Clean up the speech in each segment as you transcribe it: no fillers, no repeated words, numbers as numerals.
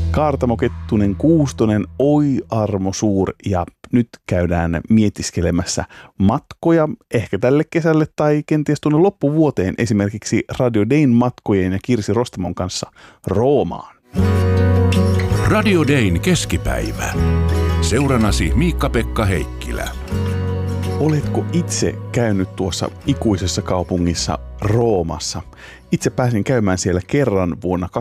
Kaartamo Kettunen Kuustonen, oi armo suur, ja nyt käydään mietiskelemässä matkoja ehkä tälle kesälle tai kenties tuonne loppuvuoteen esimerkiksi Radio Dayn matkojen ja Kirsi Rostamon kanssa Roomaan. Radio Dayn keskipäivä. Seuranasi Miikka-Pekka Heikkilä. Oletko itse käynyt tuossa ikuisessa kaupungissa Roomassa? Itse pääsin käymään siellä kerran vuonna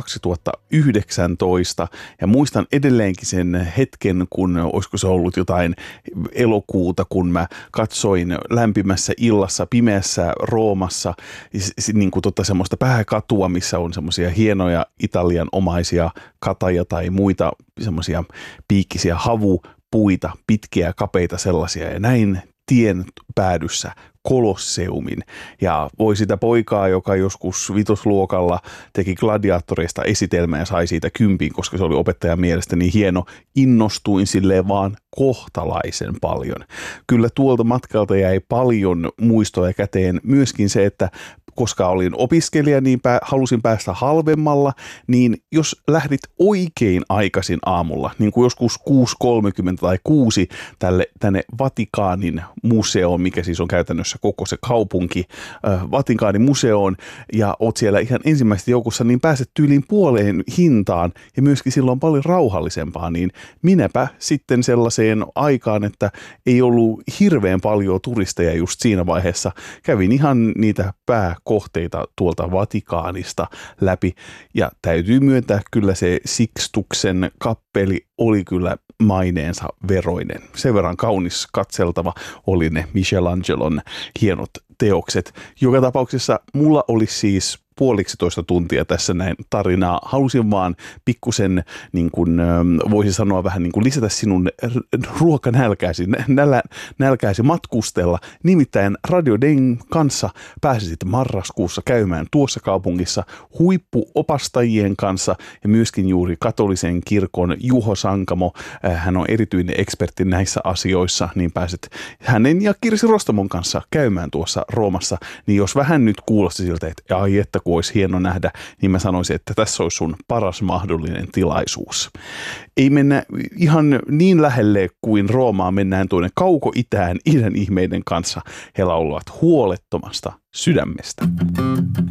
2019 ja muistan edelleenkin sen hetken, kun olisiko se ollut jotain elokuuta, kun mä katsoin lämpimässä illassa pimeässä Roomassa niin kuin semmoista pääkatua, missä on semmoisia hienoja Italian omaisia kataja tai muita semmoisia piikkisiä havupuita, pitkiä kapeita sellaisia, ja näin tien päädyssä Kolosseumin. Ja voi sitä poikaa, joka joskus vitosluokalla teki gladiaattoreista esitelmää ja sai siitä 10, koska se oli opettajan mielestä niin hieno, innostuin silleen vaan kohtalaisen paljon. Kyllä tuolta matkalta jäi paljon muistoja käteen. Myöskin se, että koska olin opiskelija, niin halusin päästä halvemmalla, niin jos lähdit oikein aikaisin aamulla, niin kuin joskus 6.30 tai 6 tänne Vatikaanin museoon, mikä siis on käytännössä koko se kaupunki, Vatikaanin museoon, ja oot siellä ihan ensimmäistä joukossa, niin pääset tyyliin puoleen hintaan, ja myöskin silloin paljon rauhallisempaa, niin minäpä sitten sellaiseen aikaan, että ei ollut hirveän paljon turisteja just siinä vaiheessa, kävin ihan niitä kohteita tuolta Vatikaanista läpi, ja täytyy myöntää, kyllä se Sixtuksen kappeli oli kyllä maineensa veroinen. Sen verran kaunis katseltava oli ne Michelangelon hienot teokset. Joka tapauksessa mulla oli siis 1,5 tuntia tässä näin tarinaa. Halusin vaan pikkusen, niin kuin voisi sanoa, vähän niin kuin lisätä sinun nälkääsi matkustella. Nimittäin Radio Dayn kanssa pääsisit marraskuussa käymään tuossa kaupungissa huippuopastajien kanssa ja myöskin juuri katolisen kirkon Juho Sankamo. Hän on erityinen ekspertti näissä asioissa, niin pääset hänen ja Kirsi Rostamon kanssa käymään tuossa Roomassa. Niin jos vähän nyt kuulosti siltä, että ai että kun olisi hieno nähdä, niin mä sanoisin, että tässä olisi sun paras mahdollinen tilaisuus. Ei mennä ihan niin lähelle kuin Roomaan, mennään tuonne kauko-itään idän ihmeiden kanssa. He laulavat Huolettomasta sydämestä.